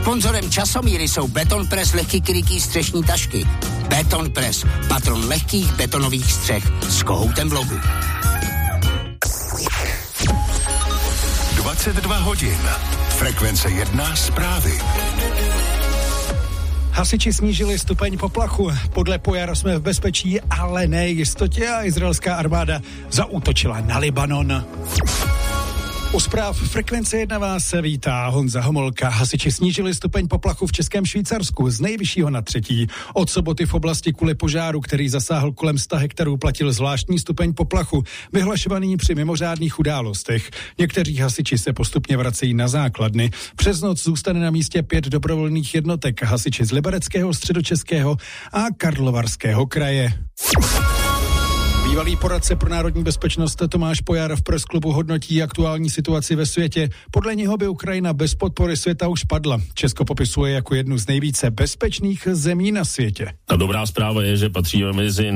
Sponzorem Časomíry jsou Betonpress lehký krytý střešní tašky. Betonpress, patron lehkých betonových střech s kohoutem v logu. 22 hodin. Frekvence 1 zprávy. Hasiči snížili stupeň poplachu. Podle Pojara jsme v bezpečí, ale ne jistotě a izraelská armáda zaútočila na Libanon. U zpráv Frekvence 1 vás vítá Honza Homolka. Hasiči snížili stupeň poplachu v Českém Švýcarsku z nejvyššího na 3. Od soboty v oblasti kvůli požáru, který zasáhl kolem 100 hektarů, platil zvláštní stupeň poplachu, vyhlašovaný při mimořádných událostech. Někteří hasiči se postupně vracejí na základny. Přes noc zůstane na místě 5 dobrovolných jednotek, hasiči z Libereckého, Středočeského a Karlovarského kraje. Bývalý poradce pro národní bezpečnost Tomáš Pojar v Press Clubu hodnotí aktuální situaci ve světě. Podle něho by Ukrajina bez podpory světa už padla. Česko popisuje jako jednu z nejvíce bezpečných zemí na světě. Ta dobrá zpráva je, že patříme mezi